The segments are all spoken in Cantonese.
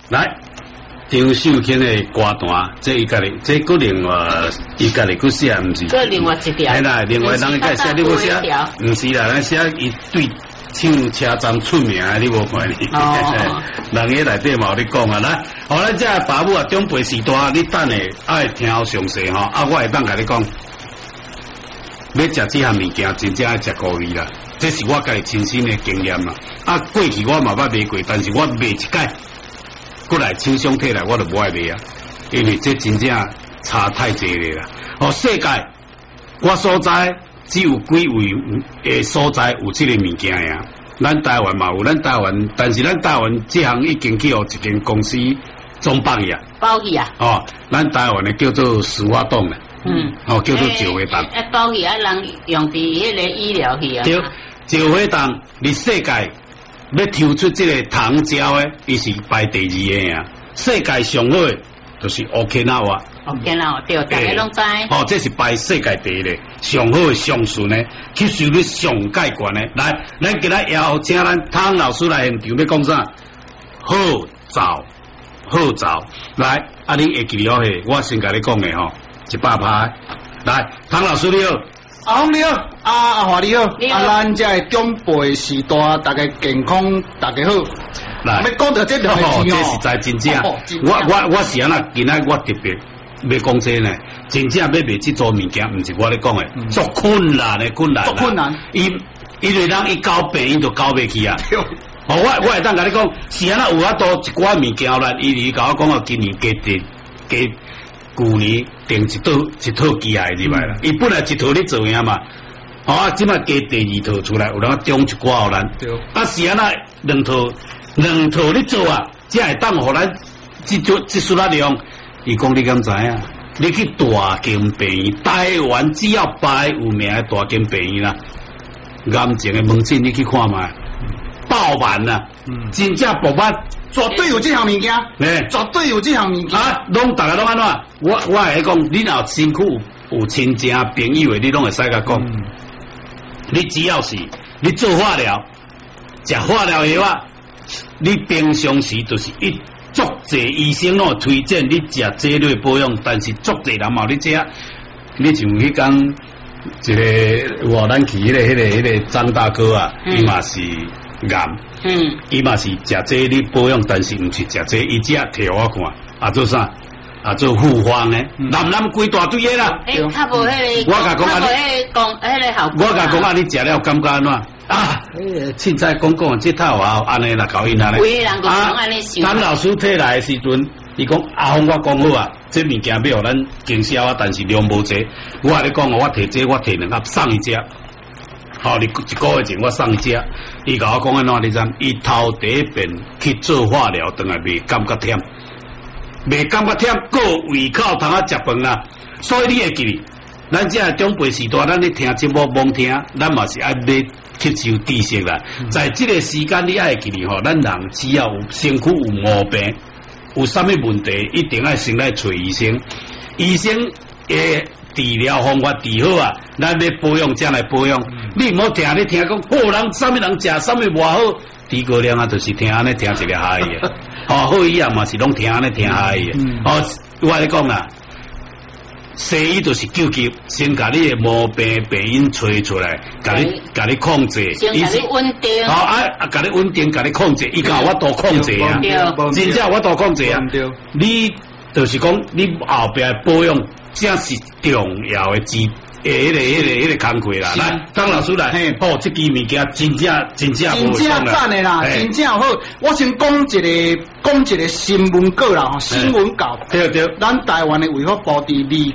来。张秀卿的歌单，这伊家己，这个另外伊家己去写，毋是？ 这另外一条。 哎啦，另外人家写，你无写？毋是啦，咱写一对唱车站出名的，你无看哩？哦。人个内底嘛有咧讲啊，来，好，咱这爸母啊，长辈时代，你等下爱听好详细吼，啊，我会当甲你讲，要食这项物件，真正爱食高味啦，这是我家己亲身的经验啦。啊，过去我嘛捌卖过，但是我卖一届。过来清香体来，我就无爱卖啊，因为这真正差太济咧啦。哦，世界我所在只有几位的所在有这个物件呀。咱台湾嘛有咱台湾，但是咱台湾这项已经去互一间公司总包去啊。 包去啊？ 哦，咱台湾的叫做石化洞啦。哦，叫做石化洞。 包去啊，人用伫迄个医疗去啊。对， 石化洞，你世界。要抽出这个糖胶的，伊是排第2个啊。世界上好的就是OK那瓦。 OK那瓦对，大家拢知。 哦，这是排世界第一的，上好的上顺的，吸收率上介悬的。来，咱今日要请咱汤老师来现场要讲啥？好走，好走。来，啊，你会记了嘿？我先甲你讲的吼，100拍。来，汤老师你好。 阿红你好，阿华你好，咱这个长辈时代，大家健康，大家好。 来， 要讲到这条哦，这实在真正，我是安那，今仔我特别要讲这呢，真正要卖这组物件，唔是我咧讲的，足困难的困难。 足困难。 因为人一交病，伊就交袂去啊。哦，我会当甲你讲，是安那有法度一寡物件啦，伊甲我讲啊，今年加旧年订一套机械入来啦，伊本来一套咧做呀嘛，啊，即摆加第2套出来，有人中一寡互咱。啊，是安那两套咧做啊，才会当互咱即数量。伊讲你敢知啊？你去大间病院，台湾只要排有名的大间病院啦，癌症的门诊你去看嘛，爆满啦，真正爆满。 绝对有这项物件，绝对有这项物件啊！大家拢安怎？我会讲，你若身躯有亲情朋友的，你拢会使甲讲。你只要是你做化疗、食化疗药啊，你平常时就是足侪医生拢推荐你食这类保养，但是足侪人嘛你食，你像迄讲一个咱去迄个张大哥啊，伊嘛是癌。伊嘛是食这你保养，但是毋是食这，伊只摕我看，啊做啥？啊做复方诶，南规大堆诶啦。 较无迄个， 我甲讲啊， 迄个效果。 我甲讲啊，你食了感觉安怎？啊，凊彩讲这套啊，安尼啦，搞因安尼。 有人讲安尼想。 咱老师摕来诶时阵，伊讲阿峰，我讲好啊，这物件要互咱经销啊，但是量无济。我甲你讲，我摕这，我摕2盒送伊只。好，你1个月前我送伊只，伊甲我讲安怎，你知？伊头第一遍去做化疗，当然袂感觉忝，袂感觉忝，个胃口通啊食饭啦。所以你会记，咱这长辈时代，咱咧听节目罔听，咱嘛是爱要吸收知识啦。在这个时间，你爱记吼，咱人只要有身躯有毛病，有啥物问题，一定爱先来找医生。医生诶。治疗方法治好啊，咱要保养才来保养。你唔好听你听讲，好人啥物人食，啥物无好，诸葛亮啊，就是听安尼听一个嗨嘅。哦，好医啊嘛是拢听安尼听嗨嘅。哦，我咧讲啊，西医就是救急，先甲你嘅毛病病因找出来，甲你控制。 先甲你稳定。 哦啊，甲你稳定，甲你控制，伊甲我多控制啊，真正我多控制啊。你就是讲你后边保养。这是重要的迄个工课啦。来，张老师来，哦，这支物件真正赞的啦，真正好。我先讲一个新闻稿啦，新闻稿。 对。 咱台湾的卫福部伫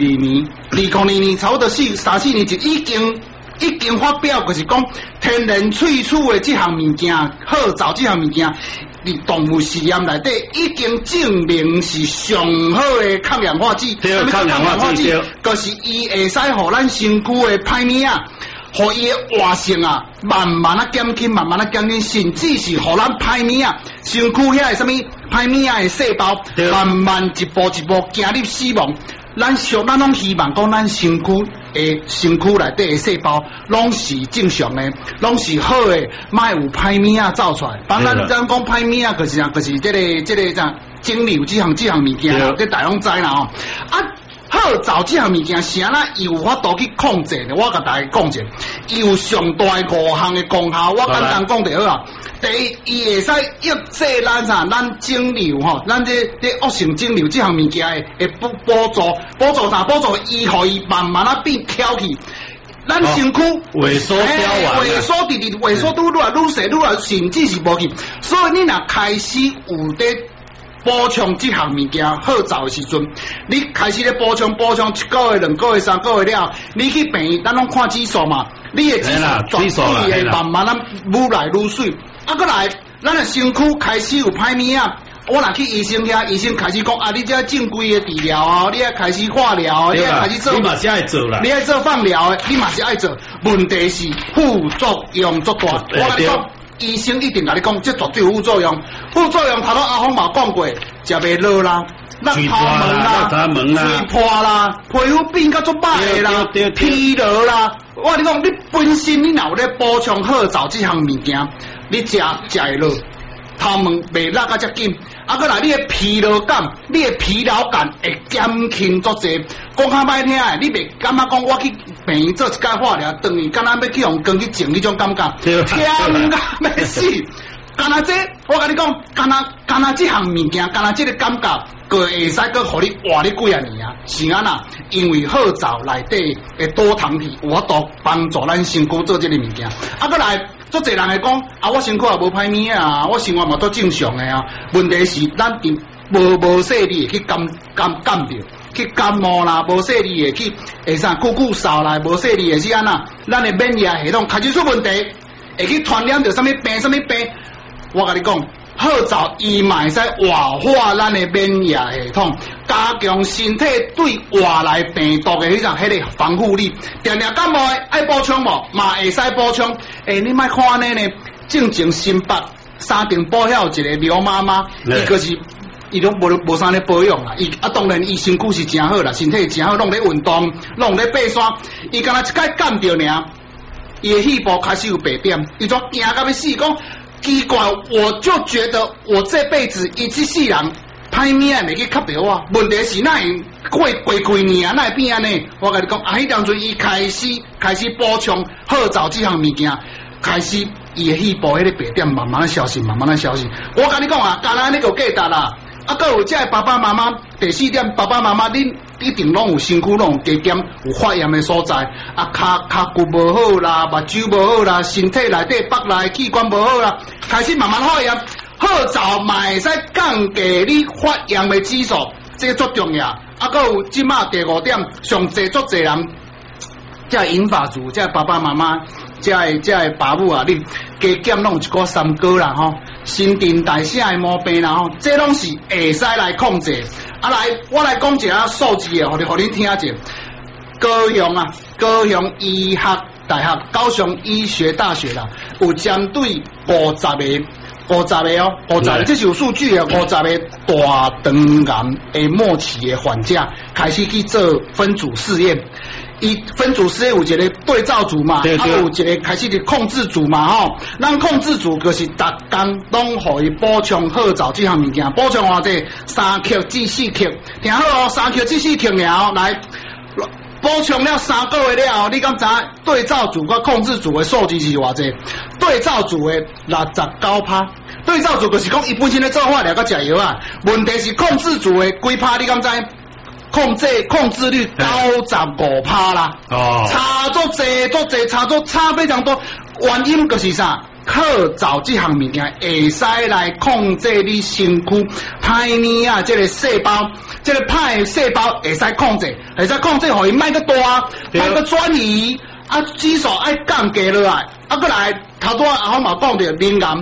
2022年，差不多3-4年就已经发表，就是讲天然萃取的这项物件，好走这项物件。伫动物实验内底已经证明是上好的抗氧化剂， 抗氧化剂就是伊会使互咱身躯的歹物啊，互伊的活性啊，慢慢啊减轻，甚至是互咱歹物啊，身躯遐个什么歹物啊的细胞，慢慢一步一步行入死亡。 咱拢希望讲咱身躯内底的细胞拢是正常的，拢是好的，莫有歹物仔走出来。帮咱讲歹物仔，就是这个啥肿瘤这项物件，这大拢知啦吼。好走这项物件，啥啦有法度去控制的？我甲大家讲者，有上大5项的功效，我简单讲就好啊。第一，伊会使抑制咱肿瘤吼，咱这恶性肿瘤这项物件会补助伊，互伊慢慢啊变翘起。咱身躯萎缩凋亡， 萎缩愈来愈细，甚至是无去。所以你若开始有得补充这项物件好走的时阵，你开始咧补充1个月、2个月、3个月了，你去病院，咱拢看指数嘛，你的指数绝对会慢慢啊愈来愈水。过来，咱的身躯开始有歹物啊。我若去医生遐，医生开始讲啊，你这正规的治疗哦，你要开始化疗，你要开始做， 你嘛是爱做啦， 你爱做放疗的，你嘛是爱做。问题是副作用足大，我跟你讲，医生一定甲你讲，这绝对有副作用。副作用头阿峰嘛讲过，食袂落啦，咱头毛啦，嘴破啦，皮肤变甲足歹啦，疲劳啦。我跟你讲，你本身你若有咧补充好走这项物件。你食会落，头毛袂落啊遮紧，过来你的疲劳感，你的疲劳感会减轻足济。讲较歹听诶，你袂感觉讲我去病院做一摆化疗，等于敢若要去用光去种迄种感觉，忝甲要死。干那这，我甲你讲，干那这项物件，干那这个感觉，个会使个互你活你几啊年啊？是安那？因为好走内底的多糖体，有法度帮助咱身躯做这个物件。过来。足侪人会讲啊，我身躯也无歹物啊，我生活嘛都正常的啊。问题是咱无细力去感着，去感冒啦，无细力的去会啥久嗽啦，无细力的是安那，咱的免疫系统开始出问题，会去传染着啥物病。我甲你讲，好走伊嘛会使活化咱的免疫系统，加强身体对外来病毒的迄个防护力。定感冒爱补充无，嘛会使补充。你莫看安尼呢，正新北三重保遐有一个刘妈妈，伊就是伊拢无啥咧保养啦。伊当然伊身躯是真好啦，身体真好，拢咧运动，拢咧爬山。伊敢若一摆感着尔，伊的肺部开始有白点，伊就惊到要死，讲奇怪，我就觉得我这辈子一世人。歹物也袂去吸着我，问题是哪会过几年哪会变安尼？我甲你讲，迄当阵伊开始补充好走这项物件，开始伊的肺部迄个白点慢慢消失。我甲你讲啊，干那个价值啦，搁有这爸爸妈妈。第4点，爸爸妈妈恁一定拢有身躯拢有加减有发炎的所在，骹骨无好啦，目睭无好啦，身体内底腹内器官无好啦，开始慢慢发炎。好走嘛会使降低你发炎的指数，这个足重要。搁有即马第5点，上足侪人，这银发族，这爸爸妈妈，这爸母啊，你加减拢有一个三高啦吼，新陈代谢的毛病啦吼，这拢是会使来控制。我来讲一下数字的，互你听者。高雄医学大学、高雄医学大学啦，有针对50个，这是有数据的，50个大肠癌的末期的患者开始去做分组试验。伊分组试验有一个对照组嘛，有一个开始的控制组嘛吼。咱控制组就是逐工拢互伊补充好走这项物件，补充偌济3克至4克，听好哦，3克至4克了，来补充了3个月了，你敢知对照组跟控制组的数字是偌济？对照组的69%。对照组就是讲，伊本身咧做化疗甲食药啊，问题是控制组的几趴？你敢知？控制率95%啦，差足济，差非常多。原因就是啥？靠走这项物件会使来控制你身躯歹物啊，这个细胞，这个歹细胞会使控制，互伊卖个大，卖个转移，指数爱降低落来。过来头拄阿峰嘛讲着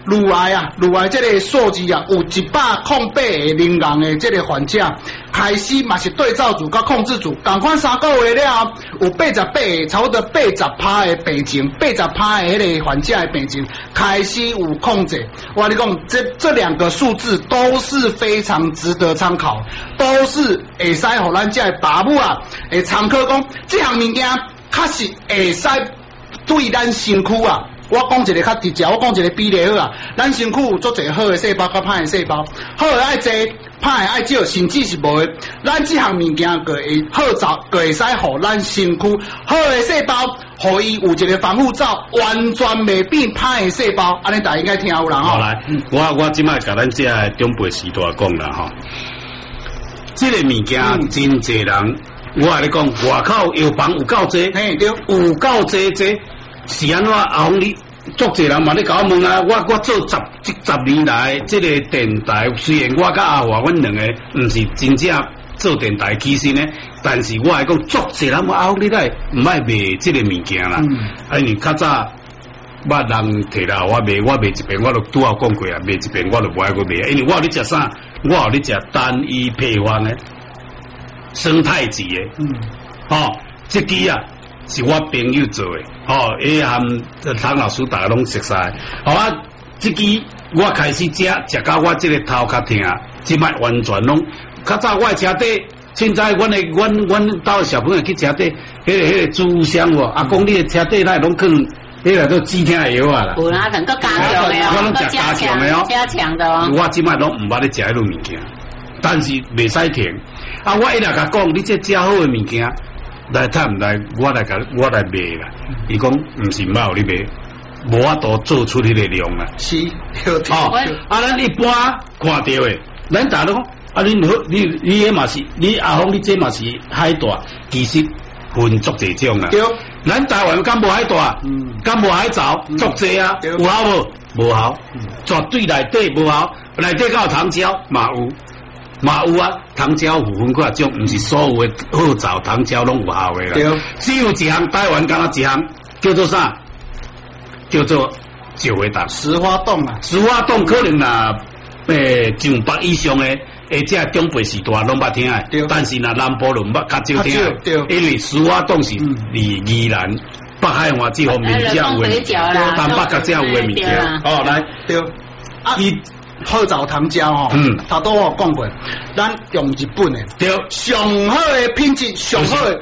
乳癌这个数字啊，有108个灵癌的这个患者，开始嘛是对照组甲控制组，同款3个月了，有88差不多80%的病情，80%的迄个患者的病情开始有控制。我跟你讲，这2个数字都是非常值得参考，都是会使互咱这的爸母啊，会参考讲，这项物件确实会使对咱身躯啊。我讲一个较直接，我讲一个比例好啊。咱身躯有足侪好的细胞，甲歹的细胞，好的爱多，歹的爱少，甚至是无的。咱这项物件个会好造，个会使互咱身躯好的细胞，互伊有一个防护罩，完全袂变歹的细胞。安尼大家应该听有人吼。 好来，我即摆甲咱这长辈时代讲啦吼，这个物件真侪人，我跟你讲，外口药房有够多， 嘿对， 有够多。是安怎后你足侪人嘛咧甲我问啊，我做10年来这个电台，虽然我甲阿华阮两个毋是真正做电台起身呢，但是我来讲足侪人话你来毋爱卖这个物件啦。因为较早捌人摕啦，我卖一遍，我就拄好讲过啊，卖一遍我就无爱去卖，因为我有咧食啥，我有咧食单一配方的生态级的，这支啊。是我朋友做的，伊含唐老师大家拢熟悉，啊，这支我开始食到我这个头壳疼，即摆完全拢，较早我吃底，凊彩阮兜小朋友去吃底，迄个猪香哦，阿公你吃底那拢放，迄个都止疼的药啊啦， 有啦，能够加强的哦， 我拢食加强的哦， 加强的哦， 我即摆拢毋捌咧食迄种物件，但是袂使停，啊，我一来甲讲，你这食好的物件。来探唔来，我来卖啦。伊讲唔是冇你卖，无法度做出迄个量啦。 是， 咱一般看到的，咱大家讲，你迄嘛是，你阿峰你这嘛是海大，其实分足侪种啦。对，咱台湾敢无海大，敢无海藻，足侪啊，有效无？无效，绝对内底无效，内底敢有糖胶嘛有。嘛有啊，糖胶有分几种，毋是所有的好枣糖胶拢有效的啦。只有一项台湾敢若一项叫做啥？叫做石花冻。 石花冻啊， 石花冻可能啦，上百以上的，这中辈时代拢捌听的，但是若南部就捌较少听的，因为石花冻是离宜兰、北海岸这方面较有的，台北较少有的物件。来， 对，伊。好枣糖胶吼，头拄我讲过，咱用日本的，对，上好的品质，上好的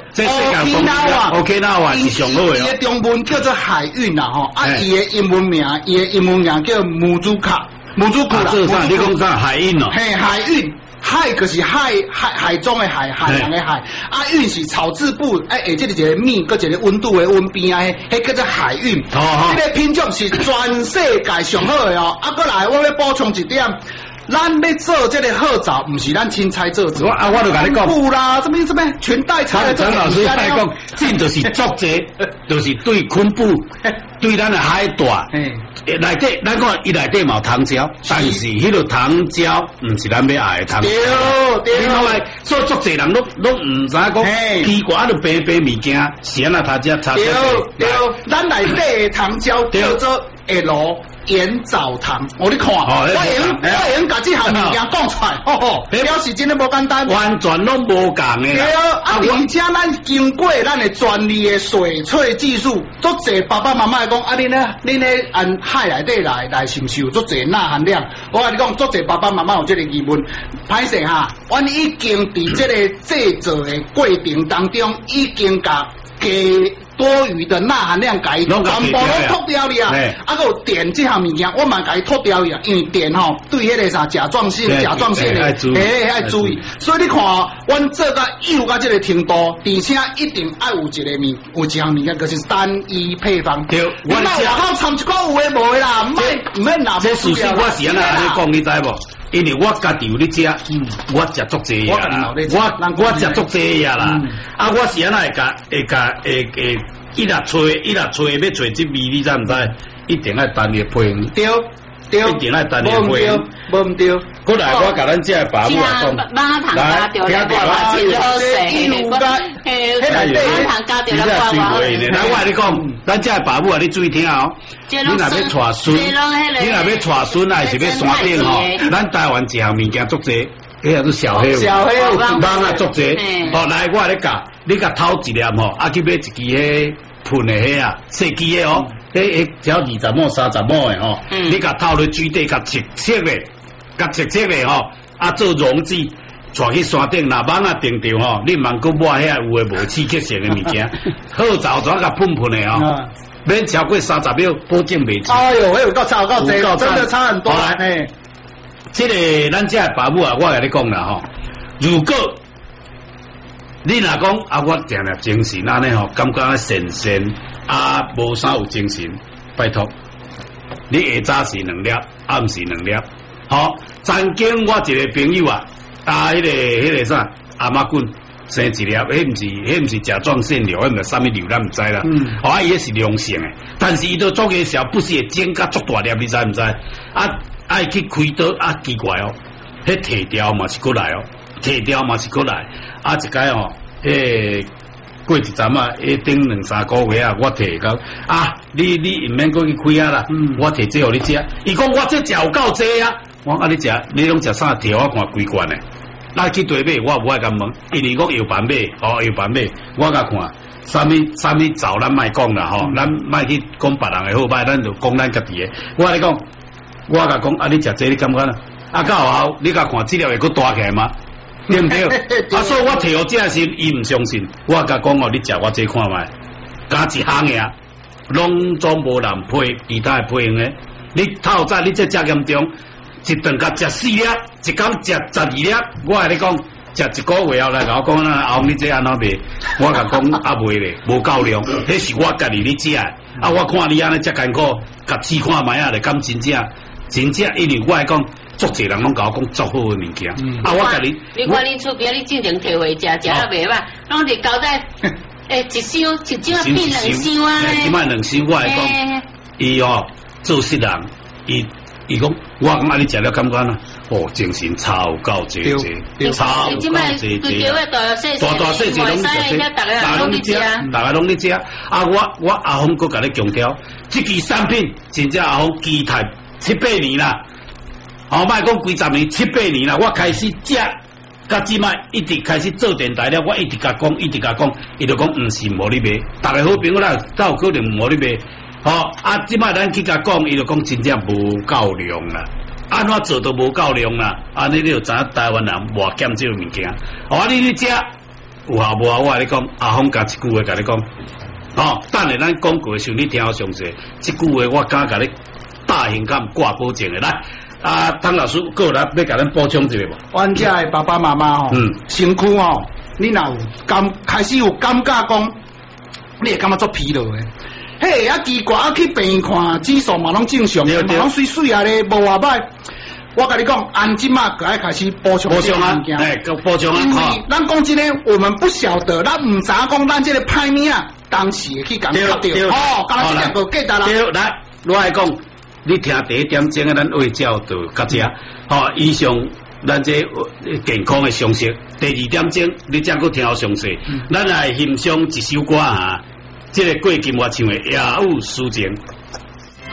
，Okinawa 是上好的。伊的中文叫做海运啦吼，伊的英文名叫母猪卡啦。 这啥？你讲啥海运哦？ 嘿，海运。海就是海中的海，海洋的海。运是草字部，下这个一个米，搁一个温度的温边啊，迄叫做海运。这个品种是全世界上好的哦。过来，我要补充一点，咱要做这个好枣，唔是咱凊彩做。 我就甲你讲， 不啦，什么全代菜的。 张老师来讲，这就是作者，就是对昆布，对咱的海大。内底，咱讲伊内底嘛有糖胶，但是迄个糖胶毋是咱要爱的糖胶。对，你看来，所以足侪人拢毋知讲，奇怪就白物件，是安那他家差。 对，咱内底的糖胶叫做L盐枣糖，你看，我用把这项物件讲出来，表示真的无简单， 完全拢无共的。 对而且咱经过咱的专利的水萃技术，足侪爸爸妈妈讲，恁咧按海内底来承受足侪钠含量。我跟你讲，足侪爸爸妈妈有这个疑问，歹势哈，阮已经伫这个制作的过程当中，已经甲多余的钠含量改全部都脱掉了啊！个碘这项物件，我嘛改脱掉了，因为碘吼对迄个啥甲状腺的爱注意。所以你看，阮做到幼到这个程度，而且一定爱有一项物件，就是单一配方。对，我外口掺一个有诶无诶啦，唔免拿。 这事实我是安尼讲，你知无？因为我家己有咧食，我食足济呀啦，我食足济呀啦，我是安那会一来吹要吹这味，你知唔知？一定要单一配方。 对， 对， 一定爱单年会员。 无唔对。 过来，我甲咱这爸母啊讲， 马糖加掉了，我真好势。马糖加掉了， 来，我跟你讲，咱这爸母啊，你注意听哦。你若要带孙，你若要带孙啊，是要山顶吼。咱台湾一项物件足济，迄个是小黑，网啊足济。哦，来，我来教，你甲偷一粒吼，啊去买一支迄喷的迄啊，细支的哦，迄只要20毛、30毛的吼，你甲偷落水底，甲切切的。甲切切的吼，啊做溶剂，带去山顶，若网啊定着吼，你茫阁买遐有诶无刺激性诶物件，好早怎甲喷喷的哦，免超过30秒，保证袂刺。 哎呦，有够差够济，真的差很多。哎， 这个咱这爸母啊，我甲你讲啦吼，如果你若讲啊，我定定精神安尼吼，感觉神仙啊，无啥有精神，拜托，你下早是2粒，暗时2粒。好，曾经我一个朋友啊，迄个啥阿妈棍生一粒，迄毋是甲状腺瘤，迄毋是啥物瘤，咱毋知啦。哦，伊是良性诶，但是伊都做个时候不是会整甲足大粒，你知毋知？爱去开刀啊，奇怪哦，迄摕掉嘛是过来哦，摕掉嘛是过来，啊一摆哦，过一阵啊，顶2-3个月啊，我摕到啊，你毋免过去开啊啦，我摕这互你食。伊讲我这食有够济啊。我啊，你食，你拢食啥？摕我看几罐诶。咱去对买，我无爱甲问，因为讲药板买，药板买，我甲看，啥物糟咱莫讲啦吼，咱莫去讲别人诶好歹，咱就讲咱家己诶。我甲你讲，我甲讲，啊，你食这你感觉呢？啊，到后你甲看质量会佫大起来吗？对毋对？啊，所以我摕互这时，伊毋相信，我甲讲哦，你食我这看觅，加一项诶，拢总无人配其他诶配用诶。你透早你这严重。一顿甲食4粒，一工食12粒，我甲你讲，食1个月后来甲我讲阿红你这安怎卖？我甲讲啊卖咧，无够量，迄是我家己咧食。啊，我看你安尼遮艰苦，甲试看卖啊咧，敢真正，因为我来讲，足侪人拢甲我讲足好诶物件。啊，我家己， 你看恁厝边你正常摕回食得袂歹，拢是交代一箱变2箱啊。 即摆2箱，我来讲，伊哦做事人，伊讲，我讲啊，你食了感觉呢？哦，精神超够济，超够济。大细节拢食，大家拢咧食。啊，我阿峰佫甲你强调，这支产品真正阿峰期待7-8年啦。莫讲几10年，7-8年啦。我开始食，甲即摆一直开始做电台了，我一直甲讲，伊就讲毋是无你卖，大家好朋友啦，才有可能无你卖。啊！即摆咱去甲讲，伊就讲真正无够量啦，安怎做都无够量啦。安尼你就知影台湾人无减这个物件。你食有效无效？我甲你讲，阿峰甲一句话甲你讲。等下咱广告的时候，你听好详细。这句话我敢甲你大型感挂保证的。来，汤老师，过来要甲咱补充一下无？ 阮遮的爸爸妈妈身躯你若有开始有感觉讲，你会感觉足疲劳的。嘿，奇怪，去病看指数嘛拢正常，嘛拢水水啊咧，无偌歹。我跟你讲，安即马该开始补充啊， 补充啊！ 因为咱讲真诶，我们不晓得，咱唔知讲咱这个歹物啊，当时会去感觉到。刚才个记得啦。 对，来，我来讲，你听第一点钟咱卫教就到这。以上咱这健康的常识。第2点钟，你再搁听好详细。咱来欣赏一首歌啊。这个过金我唱的《夜雾抒情》。